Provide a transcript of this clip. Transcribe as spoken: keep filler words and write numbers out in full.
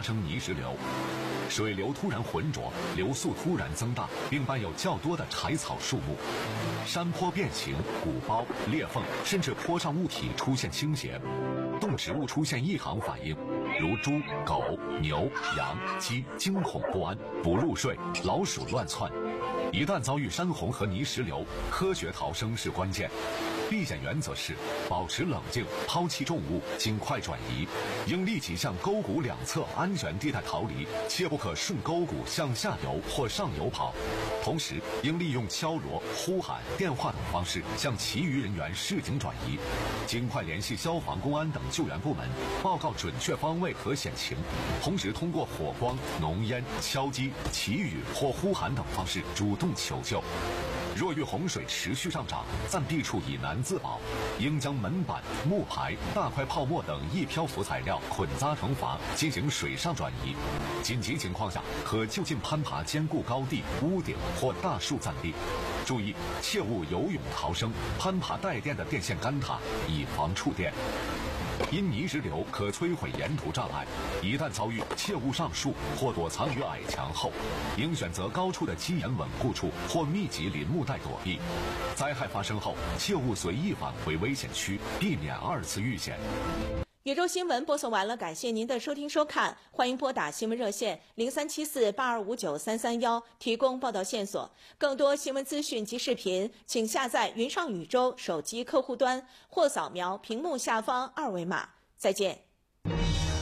生泥石流。水流突然浑浊，流速突然增大，并伴有较多的柴草树木。山坡变形、鼓包、裂缝，甚至坡上物体出现倾斜。动植物出现异常反应，如猪、狗、牛、羊、鸡惊恐不安，不入睡，老鼠乱窜。一旦遭遇山洪和泥石流，科学逃生是关键。避险原则是保持冷静，抛弃重物，尽快转移，应立即向沟谷两侧安全地带逃离，切不可顺沟谷向下游或上游跑。同时，应利用敲锣、呼喊、电话等方式向其余人员示警转移，尽快联系消防、公安等救援部门，报告准确方位和险情。同时，通过火光、浓烟、敲击、祈雨或呼喊等方式主动求救。若遇洪水持续上涨，暂避处以难自保，应将门板、木牌、大块泡沫等易漂浮材料捆扎成筏，进行水上转移。紧急情况下，可就近攀爬坚固高地、屋顶或大树暂避。注意，切勿游泳逃生，攀爬带电的电线杆塔，以防触电。因泥石流可摧毁沿途障碍，一旦遭遇，切勿上树或躲藏于矮墙后，应选择高处的基岩稳固处或密集林木带躲避。灾害发生后，切勿随意返回危险区，避免二次遇险。 宇宙新闻播送完了，感谢您的收听收看，欢迎拨打新闻热线零三七四八二五九三三幺提供报道线索。更多新闻资讯及视频，请下载云上宇宙手机客户端或扫描屏幕下方二维码。再见。